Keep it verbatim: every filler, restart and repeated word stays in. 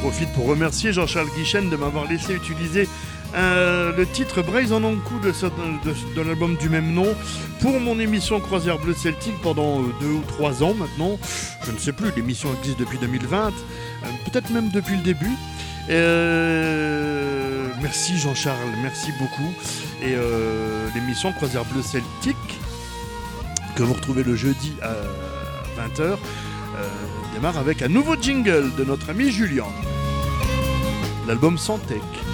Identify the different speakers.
Speaker 1: profite pour remercier Jean-Charles Guichen de m'avoir laissé utiliser euh, le titre Braise en Ankou de, ce- de, de l'album du même nom pour mon émission Croisière Bleu Celtique pendant euh, deux ou trois ans maintenant. Je ne sais plus, l'émission existe depuis deux mille vingt, euh, peut-être même depuis le début. Euh, merci Jean-Charles, merci beaucoup. Et euh, l'émission Croisière Bleu Celtique, que vous retrouvez le jeudi à vingt heures, euh, démarre avec un nouveau jingle de notre ami Julien. L'album Santec.